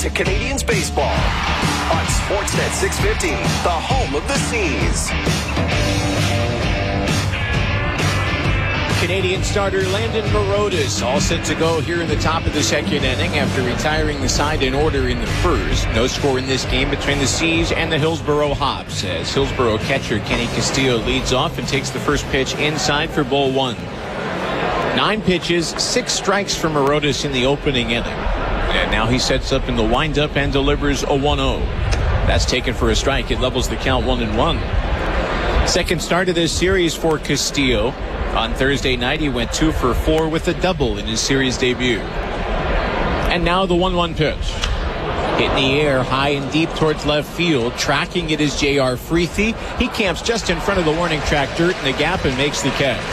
to Canadians baseball on Sportsnet 650, the home of the Seas. Canadian starter Landon Marotis all set to go here in the top of the second inning after retiring the side in order in the first. No score in this game between the Seas and the Hillsboro Hops as Hillsboro catcher Kenny Castillo leads off and takes the first pitch inside for ball one. 9 pitches, 6 strikes for Marotis in the opening inning. And now he sets up in the windup and delivers a 1-0. That's taken for a strike. It levels the count 1-1. Second start of this series for Castillo. On Thursday night, he went 2 for 4 with a double in his series debut. And now the 1-1 pitch. Hit in the air, high and deep towards left field. Tracking it is J.R. Freethy. He camps just in front of the warning track dirt in the gap and makes the catch.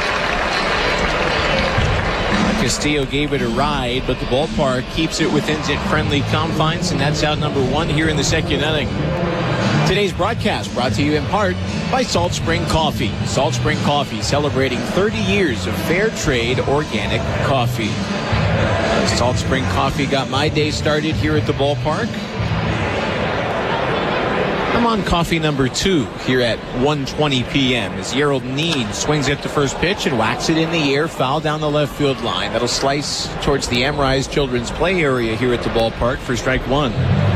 Castillo gave it a ride, but the ballpark keeps it within friendly confines, and that's out number 1 here in the second inning. Today's broadcast brought to you in part by Salt Spring Coffee. Salt Spring Coffee celebrating 30 years of fair trade organic coffee. Salt Spring Coffee got my day started here at the ballpark. I'm on coffee number 2 here at 1:20 p.m. as Gerald Neen swings at the first pitch and whacks it in the air, foul down the left field line. That'll slice towards the M-Rise Children's Play area here at the ballpark for strike 1.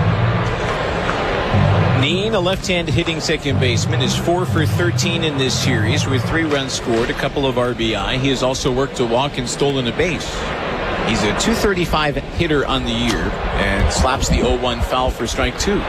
Neen, a left-handed hitting second baseman, is 4 for 13 in this series with 3 runs scored, a couple of RBI. He has also worked a walk and stolen a base. He's a .235 hitter on the year and slaps the 0-1 foul for strike 2.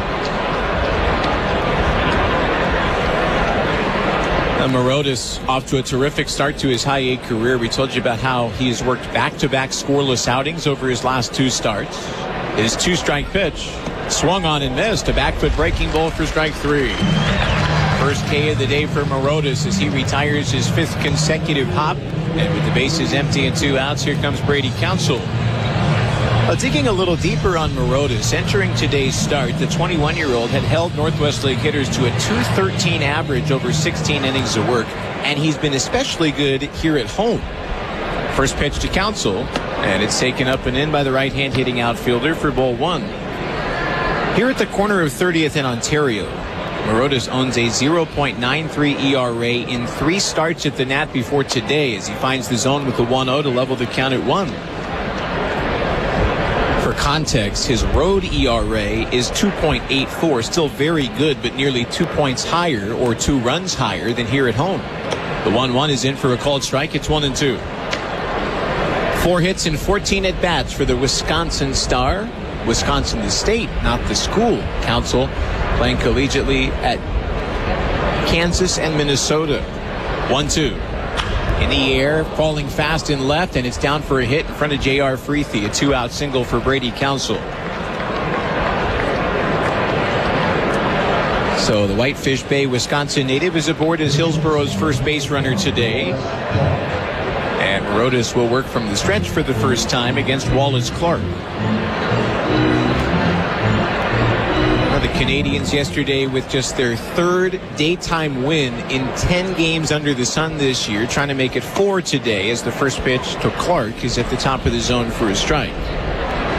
Marotis off to a terrific start to his high A career. We told you about how he has worked back-to-back scoreless outings over his last 2 starts. His 2-strike pitch swung on and missed. A back foot breaking ball for strike 3. First K of the day for Marotis as he retires his 5th consecutive hop. And with the bases empty and 2 outs, here comes Brady Counsell. Digging a little deeper on Marotis, entering today's start, the 21-year-old had held Northwest League hitters to a .213 average over 16 innings of work, and he's been especially good here at home. First pitch to Counsell, and it's taken up and in by the right-hand hitting outfielder for ball 1. Here at the corner of 30th in Ontario, Marotis owns a 0.93 ERA in 3 starts at the Nat before today as he finds the zone with the 1-0 to level the count at 1. For context, his road ERA is 2.84, still very good, but nearly 2 points higher or 2 runs higher than here at home. The 1-1 is in for a called strike. It's 1-2. 4 hits and 14 at-bats for the Wisconsin star. Wisconsin the state, not the school. Counsell playing collegiately at Kansas and Minnesota. 1-2. In the air, falling fast in left, and it's down for a hit in front of J.R. Freethy. A 2-out single for Brady Counsell. So the Whitefish Bay, Wisconsin native is aboard as Hillsboro's first base runner today. And Marotis will work from the stretch for the first time against Wallace Clark. The Canadians yesterday with just their 3rd daytime win in 10 games under the sun this year, trying to make it 4 today as the first pitch to Clark is at the top of the zone for a strike.